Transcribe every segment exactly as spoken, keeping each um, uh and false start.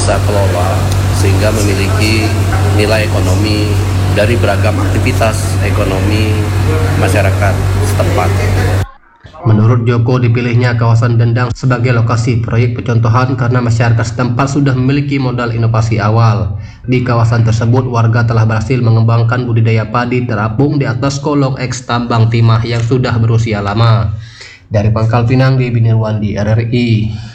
bisa kelola sehingga memiliki nilai ekonomi dari beragam aktivitas ekonomi masyarakat setempat. Menurut Joko, dipilihnya kawasan Dendang sebagai lokasi proyek percontohan karena masyarakat setempat sudah memiliki modal inovasi awal. Di kawasan tersebut, warga telah berhasil mengembangkan budidaya padi terapung di atas kolong eks tambang timah yang sudah berusia lama. Dari Pangkal Pinang, Debi Nirwandi, R R I.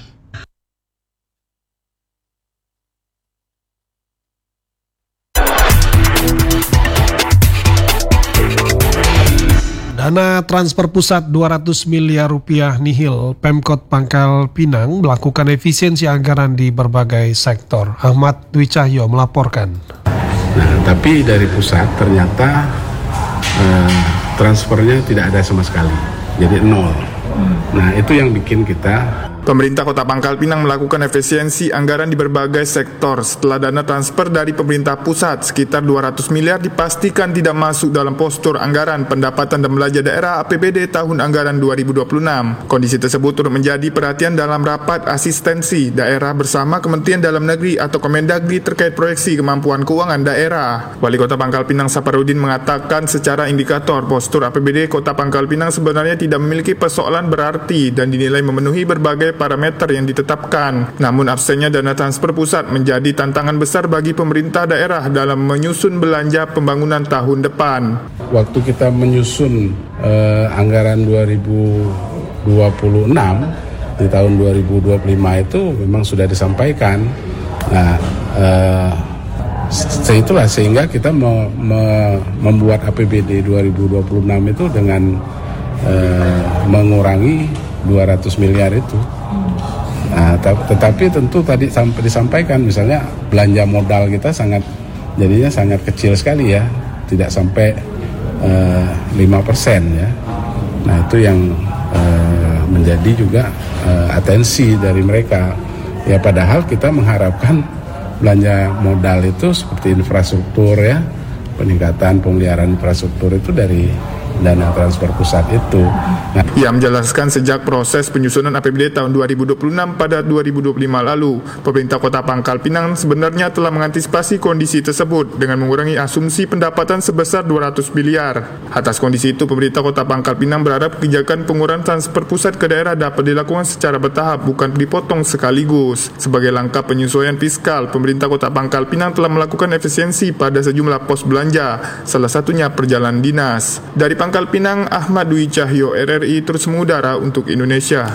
Dana transfer pusat dua ratus miliar rupiah nihil, Pemkot Pangkal Pinang melakukan efisiensi anggaran di berbagai sektor. Ahmad Dwi Cahyo melaporkan. Nah, tapi dari pusat ternyata eh, transfernya tidak ada sama sekali, jadi nol. Nah, itu yang bikin kita. Pemerintah Kota Pangkal Pinang melakukan efisiensi anggaran di berbagai sektor setelah dana transfer dari pemerintah pusat sekitar dua ratus miliar dipastikan tidak masuk dalam postur anggaran pendapatan dan belanja daerah A P B D tahun anggaran dua ribu dua puluh enam. Kondisi tersebut turut menjadi perhatian dalam rapat asistensi daerah bersama Kementerian Dalam Negeri atau Kemendagri terkait proyeksi kemampuan keuangan daerah. Wali Kota Pangkal Pinang Saparudin mengatakan secara indikator postur A P B D Kota Pangkal Pinang sebenarnya tidak memiliki persoalan berarti dan dinilai memenuhi berbagai parameter yang ditetapkan. Namun absennya dana transfer pusat menjadi tantangan besar bagi pemerintah daerah dalam menyusun belanja pembangunan tahun depan. Waktu kita menyusun eh, anggaran dua ribu dua puluh enam di tahun dua ribu dua puluh lima itu memang sudah disampaikan. Nah, eh, seitulah sehingga kita me, me, membuat A P B D dua ribu dua puluh enam itu dengan eh, mengurangi dua ratus miliar itu. Nah, tetapi tentu tadi sampai disampaikan misalnya belanja modal kita sangat jadinya sangat kecil sekali ya, tidak sampai uh, lima persen ya. Nah, itu yang uh, menjadi juga uh, atensi dari mereka. Ya, padahal kita mengharapkan belanja modal itu seperti infrastruktur ya, peningkatan pemeliharaan infrastruktur itu dari dana transfer pusat itu. Nah, ia menjelaskan sejak proses penyusunan A P B D tahun dua ribu dua puluh enam pada dua ribu dua puluh lima lalu, pemerintah Kota Pangkal Pinang sebenarnya telah mengantisipasi kondisi tersebut dengan mengurangi asumsi pendapatan sebesar dua ratus miliar. Atas kondisi itu, pemerintah Kota Pangkal Pinang berharap kebijakan pengurangan transfer pusat ke daerah dapat dilakukan secara bertahap, bukan dipotong sekaligus. Sebagai langkah penyesuaian fiskal, pemerintah Kota Pangkal Pinang telah melakukan efisiensi pada sejumlah pos belanja, salah satunya perjalanan dinas. Dari Pangkal Pinang, Ahmad Dwi Cahyo, R R I terus mengudara untuk Indonesia.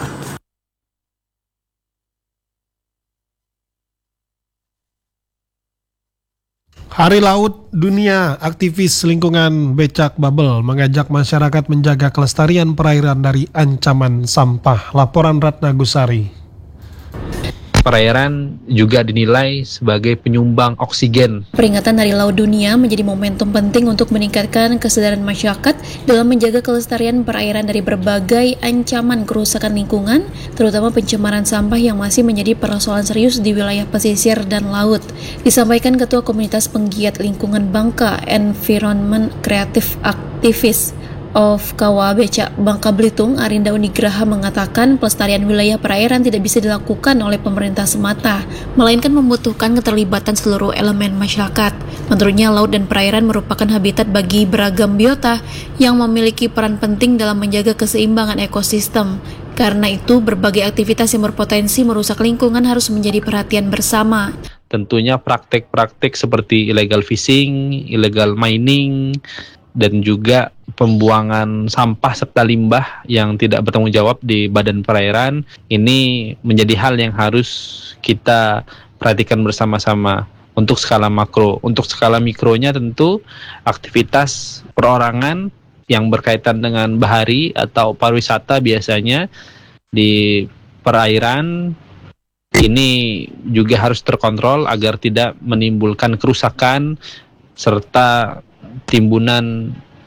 Hari Laut Dunia, aktivis lingkungan Becak Babel mengajak masyarakat menjaga kelestarian perairan dari ancaman sampah. Laporan Ratna Gusari. Perairan juga dinilai sebagai penyumbang oksigen. Peringatan Hari Laut Dunia menjadi momentum penting untuk meningkatkan kesadaran masyarakat dalam menjaga kelestarian perairan dari berbagai ancaman kerusakan lingkungan, terutama pencemaran sampah yang masih menjadi persoalan serius di wilayah pesisir dan laut. Disampaikan Ketua Komunitas Penggiat Lingkungan Bangka, Environment Creative Activist of K W A Becak Bangka Belitung, Arinda Unigraha mengatakan pelestarian wilayah perairan tidak bisa dilakukan oleh pemerintah semata, melainkan membutuhkan keterlibatan seluruh elemen masyarakat. Menurutnya, laut dan perairan merupakan habitat bagi beragam biota yang memiliki peran penting dalam menjaga keseimbangan ekosistem. Karena itu, berbagai aktivitas yang berpotensi merusak lingkungan harus menjadi perhatian bersama. Tentunya praktik-praktik seperti illegal fishing, illegal mining, dan juga pembuangan sampah serta limbah yang tidak bertanggung jawab di badan perairan ini menjadi hal yang harus kita perhatikan bersama-sama untuk skala makro. Untuk skala mikronya tentu aktivitas perorangan yang berkaitan dengan bahari atau pariwisata biasanya di perairan ini juga harus terkontrol agar tidak menimbulkan kerusakan serta timbunan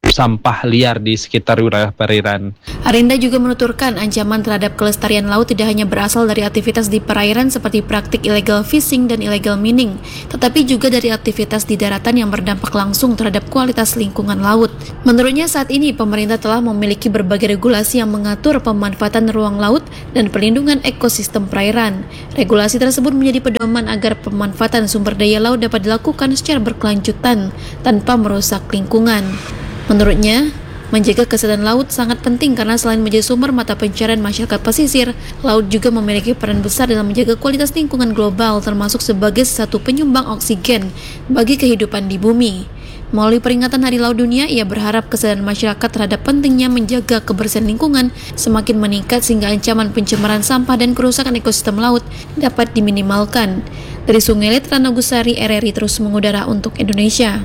sampah liar di sekitar wilayah perairan. Arinda juga menuturkan ancaman terhadap kelestarian laut tidak hanya berasal dari aktivitas di perairan seperti praktik illegal fishing dan illegal mining, tetapi juga dari aktivitas di daratan yang berdampak langsung terhadap kualitas lingkungan laut. Menurutnya saat ini pemerintah telah memiliki berbagai regulasi yang mengatur pemanfaatan ruang laut dan perlindungan ekosistem perairan. Regulasi tersebut menjadi pedoman agar pemanfaatan sumber daya laut dapat dilakukan secara berkelanjutan tanpa merusak lingkungan. Menurutnya, menjaga kesehatan laut sangat penting karena selain menjadi sumber mata pencarian masyarakat pesisir, laut juga memiliki peran besar dalam menjaga kualitas lingkungan global termasuk sebagai satu penyumbang oksigen bagi kehidupan di bumi. Melalui peringatan Hari Laut Dunia, ia berharap kesadaran masyarakat terhadap pentingnya menjaga kebersihan lingkungan semakin meningkat sehingga ancaman pencemaran sampah dan kerusakan ekosistem laut dapat diminimalkan. Dari Sungai Let, Rana Gusari, R R I terus mengudara untuk Indonesia.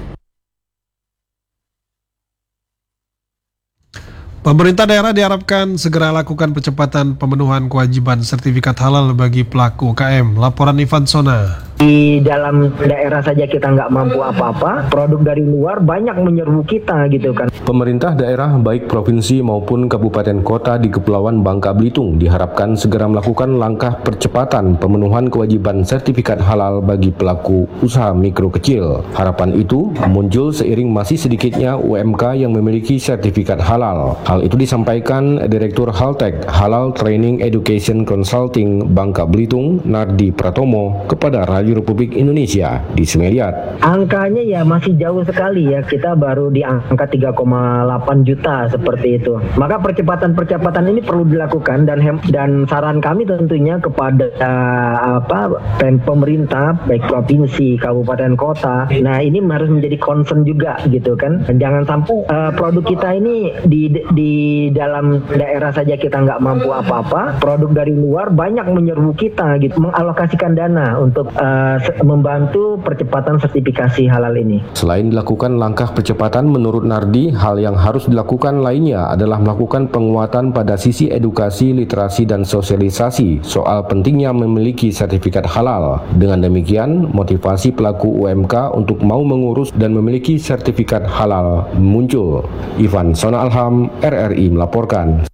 Pemerintah daerah diharapkan segera lakukan percepatan pemenuhan kewajiban sertifikat halal bagi pelaku U K M. Laporan Ivan Sona. Di dalam daerah saja kita nggak mampu apa-apa, produk dari luar banyak menyerbu kita gitu kan. Pemerintah daerah baik provinsi maupun kabupaten kota di Kepulauan Bangka Belitung diharapkan segera melakukan langkah percepatan pemenuhan kewajiban sertifikat halal bagi pelaku usaha mikro kecil. Harapan itu muncul seiring masih sedikitnya U M K yang memiliki sertifikat halal. Hal itu disampaikan Direktur Haltek Halal Training Education Consulting Bangka Belitung, Nardi Pratomo, kepada Radio Republik Indonesia di Semeliat. Angkanya ya masih jauh sekali ya, kita baru di angka tiga koma delapan juta seperti itu. Maka percepatan-percepatan ini perlu dilakukan dan hem, dan saran kami tentunya kepada uh, apa pemerintah baik provinsi, kabupaten, kota. Nah, ini harus menjadi concern juga gitu kan. Jangan sampai uh, produk kita ini di di dalam daerah saja kita nggak mampu apa-apa, produk dari luar banyak menyerbu kita gitu, mengalokasikan dana untuk uh, membantu percepatan sertifikasi halal ini. Selain dilakukan langkah percepatan, menurut Nardi, hal yang harus dilakukan lainnya adalah melakukan penguatan pada sisi edukasi, literasi, dan sosialisasi soal pentingnya memiliki sertifikat halal. Dengan demikian, motivasi pelaku U M K untuk mau mengurus dan memiliki sertifikat halal muncul. Ivan Sona Alham, R R I melaporkan.